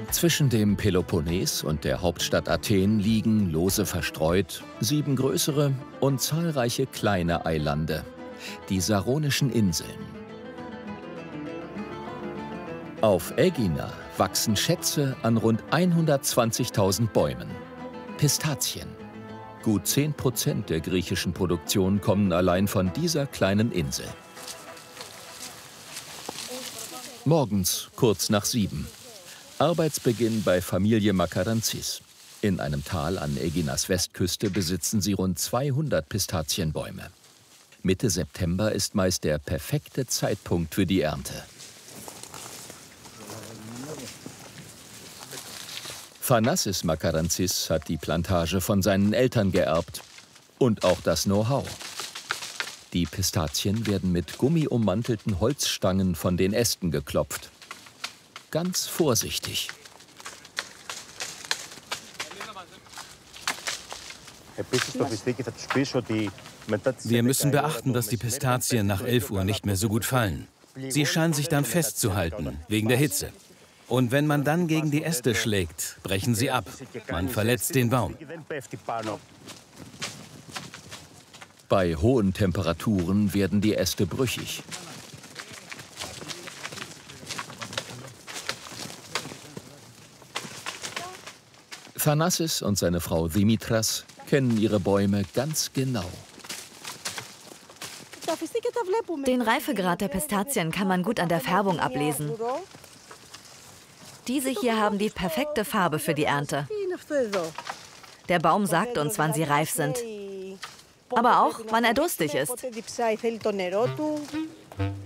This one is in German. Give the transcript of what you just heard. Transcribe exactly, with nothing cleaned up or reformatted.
Zwischen dem Peloponnes und der Hauptstadt Athen liegen, lose verstreut, sieben größere und zahlreiche kleine Eilande, die Saronischen Inseln. Auf Aegina wachsen Schätze an rund hundertzwanzigtausend Bäumen. Pistazien. Gut zehn Prozent der griechischen Produktion kommen allein von dieser kleinen Insel. Morgens kurz nach sieben. Arbeitsbeginn bei Familie Makarantzis. In einem Tal an Aeginas Westküste besitzen sie rund zweihundert Pistazienbäume. Mitte September ist meist der perfekte Zeitpunkt für die Ernte. Thanassis Makarantzis hat die Plantage von seinen Eltern geerbt und auch das Know-how. Die Pistazien werden mit gummiummantelten Holzstangen von den Ästen geklopft. Ganz vorsichtig. Wir müssen beachten, dass die Pistazien nach elf Uhr nicht mehr so gut fallen. Sie scheinen sich dann festzuhalten, wegen der Hitze. Und wenn man dann gegen die Äste schlägt, brechen sie ab. Man verletzt den Baum. Bei hohen Temperaturen werden die Äste brüchig. Thanassis und seine Frau Dimitras kennen ihre Bäume ganz genau. Den Reifegrad der Pistazien kann man gut an der Färbung ablesen. Diese hier haben die perfekte Farbe für die Ernte. Der Baum sagt uns, wann sie reif sind. Aber auch, wann er durstig ist.